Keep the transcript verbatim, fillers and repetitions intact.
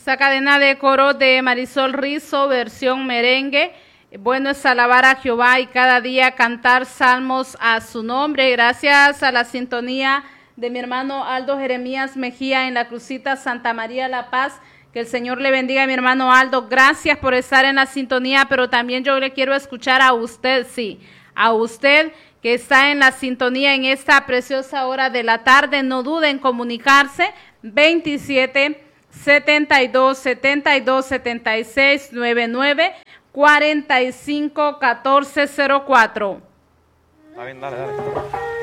Esta cadena de coro de Marisol Rizo, versión merengue. Bueno es alabar a Jehová y cada día cantar salmos a su nombre. Gracias a la sintonía de mi hermano Aldo Jeremías Mejía en la Crucita Santa María La Paz. Que el Señor le bendiga a mi hermano Aldo. Gracias por estar en la sintonía, pero también yo le quiero escuchar a usted, sí, a usted que está en la sintonía en esta preciosa hora de la tarde. No dude en comunicarse. veintisiete, setenta y dos, setenta y dos, setenta y seis, noventa y nueve, cuarenta y cinco, catorce cero cuatro. Está bien, dale, dale.